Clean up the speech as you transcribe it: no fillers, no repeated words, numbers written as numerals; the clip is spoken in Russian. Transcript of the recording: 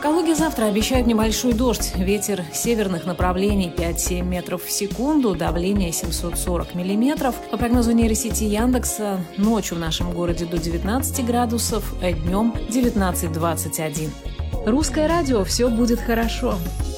Калуге завтра обещают небольшой дождь. Ветер северных направлений 5-7 метров в секунду, давление 740 миллиметров. По прогнозу нейросети Яндекса, ночью в нашем городе до 19 градусов, а днем 19-21. Русское радио «Все будет хорошо».